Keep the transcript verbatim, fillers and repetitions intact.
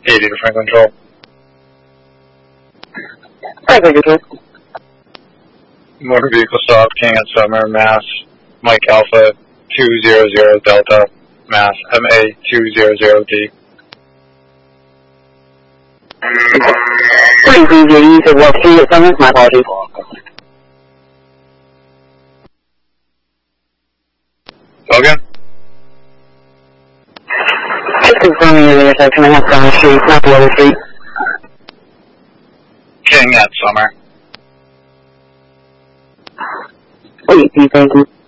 eighty to Franklin Control. Franklin Control. Motor vehicle stop, King at Summer, Mass, Mike Alpha two zero zero Delta, Mass, M A two zero zero D. Please leave your use of what King at Summer, my apologies. Logan? Just confirming your intersection, I have Summer Street, not the other street. King at Summer. Please, thank you.